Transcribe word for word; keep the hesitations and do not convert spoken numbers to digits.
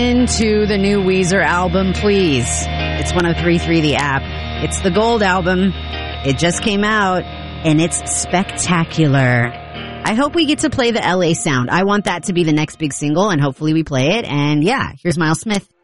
Into the new Weezer album, please. It's one oh three point three, the app. It's the Gold album. It just came out, and it's spectacular. I hope we get to play the L A sound. I want that to be the next big single, and hopefully we play it. And yeah, here's Miles Smith.